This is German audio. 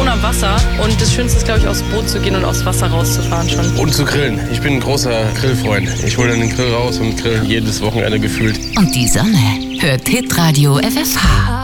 am Wasser. Und das Schönste ist, glaube ich, aufs Boot zu gehen und aufs Wasser rauszufahren schon. Und zu grillen. Ich bin ein großer Grillfreund. Ich hole dann den Grill raus und grill jedes Wochenende gefühlt. Und die Sonne hört Hitradio FFH.